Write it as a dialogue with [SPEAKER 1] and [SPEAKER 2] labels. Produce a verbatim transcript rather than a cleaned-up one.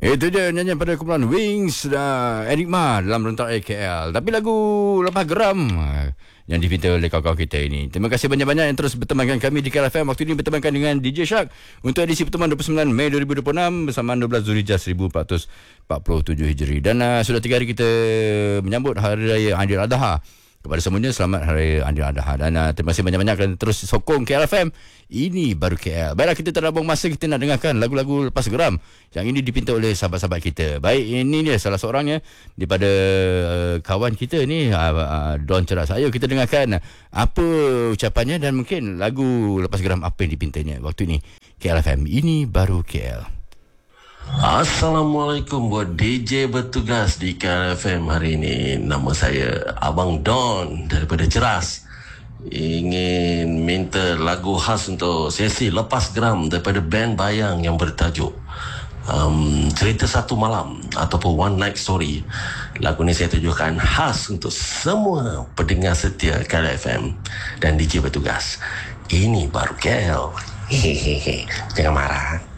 [SPEAKER 1] Itu dia nyanyian pada kumpulan Wings uh, Enigma dalam rentak A K L. Tapi lagu Lepas Geram uh, yang dipinta oleh kawan-kawan kita ini. Terima kasih banyak-banyak yang terus bertemankan kami di K L F M. Waktu ini bertemankan dengan D J Shark untuk edisi pertemuan dua puluh sembilan Mei dua ribu dua puluh enam bersama dua belas Zulhijjah seribu empat ratus empat puluh tujuh Hijri. Dan uh, sudah tiga hari kita menyambut Hari Raya Aidiladha. Kepada semuanya, selamat Hari Aidiladha. Dan uh, terima kasih banyak-banyak kerana terus sokong K L F M. Ini baru K L. Baiklah, kita tak ada buang masa, kita nak dengarkan lagu-lagu Lepas Geram. Yang ini dipinta oleh sahabat-sahabat kita. Baik, ini dia salah seorangnya daripada uh, kawan kita ni, uh, uh, Don Ceras. Ayo kita dengarkan apa ucapannya dan mungkin lagu Lepas Geram apa yang dipintanya waktu ini. K L F M, ini baru K L.
[SPEAKER 2] Assalamualaikum buat D J bertugas di K L F M hari ini. Nama saya Abang Don daripada Ceras. Ingin minta lagu khas untuk sesi Lepas Geram daripada band Bayang yang bertajuk um, Cerita Satu Malam ataupun One Night Story. Lagu ni saya tujukan khas untuk semua pendengar setia K L F M dan D J bertugas. Ini baru K L. Hehehe, jangan marah.